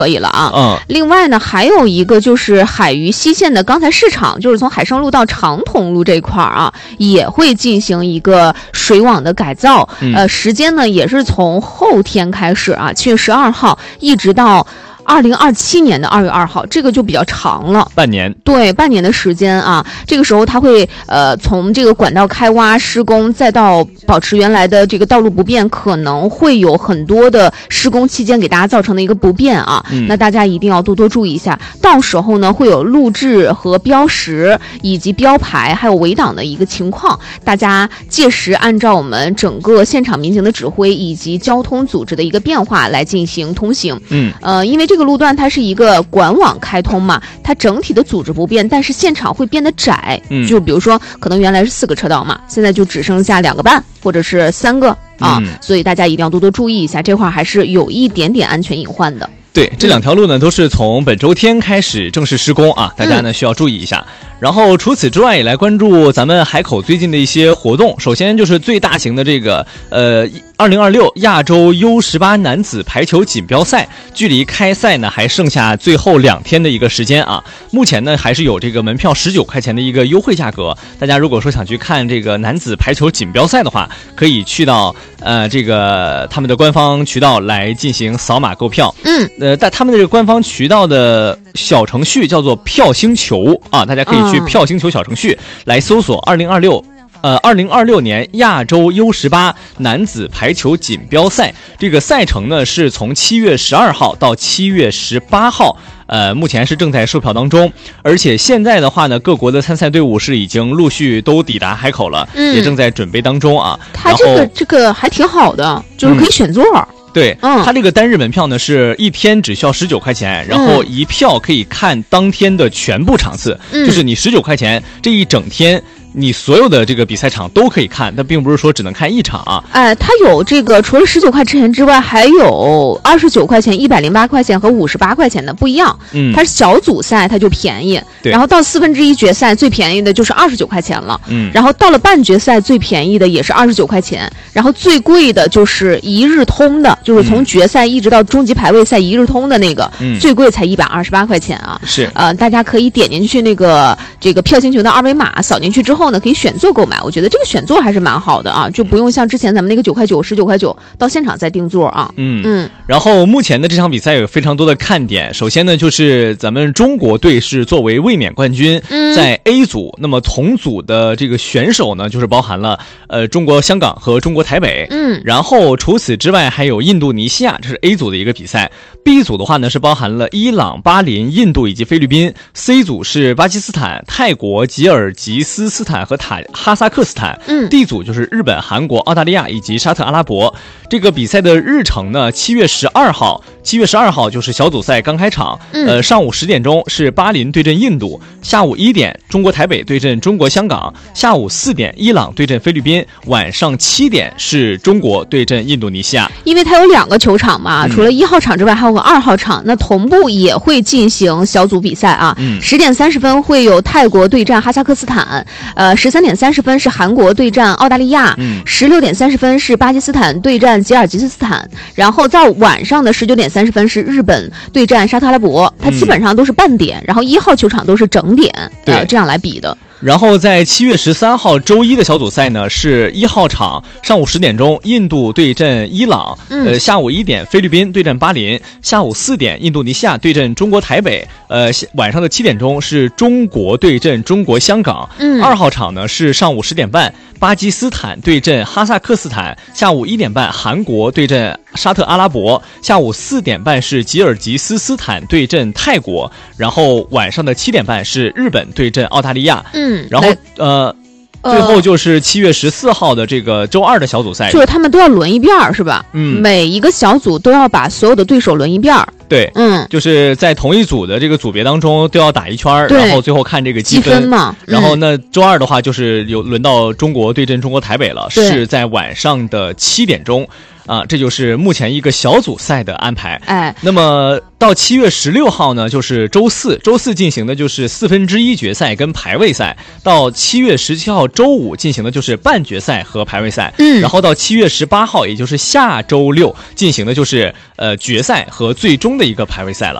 可以了啊。另外呢，还有一个就是海渝西线的钢材市场，就是从海盛路到长筒路这一块啊，也会进行一个水网的改造。时间呢也是从后天开始啊，7月12号一直到2027年的2月2号，这个就比较长了， 半年。 对，半年的时间啊。这个时候它会从这个管道开挖施工，再到保持原来的这个道路不便，可能会有很多的施工期间给大家造成的一个不便啊。那大家一定要多多注意一下，到时候呢会有录制和标识以及标牌还有围挡的一个情况，大家届时按照我们整个现场民警的指挥以及交通组织的一个变化来进行通行。因为这个路段它是一个管网开通嘛，它整体的组织不变，但是现场会变得窄。就比如说可能原来是4个车道嘛，现在就只剩下2个半或者是3个啊，所以大家一定要多多注意一下，这块还是有一点点安全隐患的。 对，这2条路呢都是从本周天开始正式施工啊，大家呢需要注意一下。然后除此之外也来关注咱们海口最近的一些活动。首先就是最大型的这个2026亚洲 U18 男子排球锦标赛，距离开赛呢还剩下最后2天的一个时间啊。目前呢还是有这个门票19块钱的一个优惠价格，大家如果说想去看这个男子排球锦标赛的话，可以去到这个他们的官方渠道来进行扫码购票。但他们的这个官方渠道的小程序叫做票星球啊，大家可以去票星球小程序来搜索2026年亚洲 U18 男子排球锦标赛。这个赛程呢是从7月12号到7月18号，目前是正在售票当中。而且现在的话呢，各国的参赛队伍是已经陆续都抵达海口了，也正在准备当中啊。 它这个还挺好的，就是可以选座。 对，它这个单日门票呢是1天只需要19块钱，然后一票可以看当天的全部场次，就是你19块钱这一整天你所有的这个比赛场都可以看，但并不是说只能看一场啊。 它有这个除了19块钱之外，还有29块钱、108块钱和58块钱的，不一样。它是小组赛它就便宜，然后到1/4决赛最便宜的就是29块钱了。然后到了半决赛最便宜的也是29块钱，然后最贵的就是一日通的，就是从决赛一直到终极排位赛一日通的那个，最贵才128块钱啊。 是大家可以点进去这个票星球的二维码，扫进去之后呢，可以选座购买。我觉得这个选座还是蛮好的啊，就不用像之前咱们那个9块9、19块9到现场再订座啊。 然后目前的这场比赛有非常多的看点。首先呢，就是咱们中国队是作为卫冕冠军，在 A 组，那么同组的这个选手呢，就是包含了中国香港和中国台北。然后除此之外还有印度尼西亚，这是 A 组的一个比赛。B 组的话呢是包含了伊朗、巴林、印度以及菲律宾。C 组是巴基斯坦、泰国、吉尔吉斯斯坦和哈萨克斯坦。D 组就是日本、韩国、澳大利亚以及沙特阿拉伯。这个比赛的日程呢，7月12号就是小组赛刚开场。上午10点钟是巴林对阵印度，下午1点中国台北对阵中国香港，下午4点伊朗对阵菲律宾，晚上7点是中国对阵印度尼西亚。 因为它有2个球场嘛，除了1号场之外还有个2号场，那同步也会进行小组比赛啊。10点30分会有泰国对战哈萨克斯坦，13点30分是韩国对战澳大利亚，16点30分是巴基斯坦对战吉尔吉斯斯坦，然后在晚上的19点30分是日本对战沙特阿拉伯。它基本上都是半点，然后1号球场都是整点，这样来比的。 然后在7月13号周一的小组赛呢，是1号场上午10点钟印度对阵伊朗，下午1点菲律宾对阵巴林，下午4点印度尼西亚对阵中国台北，晚上的7点钟是中国对阵中国香港。2号场呢是上午10点半巴基斯坦对阵哈萨克斯坦，下午1点半韩国对阵沙特阿拉伯，下午4点半是吉尔吉斯斯坦对阵泰国，然后晚上的7点半是日本对阵澳大利亚。然后最后就是7月14号的这个周二的小组赛， 就是他们都要轮一遍是吧？每一个小组都要把所有的对手轮一遍。 对，就是在同一组的这个组别当中都要打一圈，然后最后看这个积分嘛。 然后那周二的话就是轮到中国对阵中国台北了，是在晚上的7点钟。 啊，这就是目前一个小组赛的安排。 哎， 那么到7月16号呢，就是周四进行的就是1/4决赛跟排位赛，到7月17号周五进行的就是半决赛和排位赛，然后到7月18号，也就是下周六进行的就是决赛和最终的一个排位赛了。